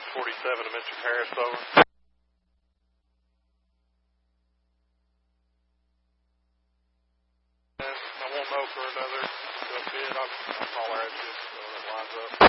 47 to Mr. Harris, over. And I won't know for another bit. I'll call our assist so that lines up.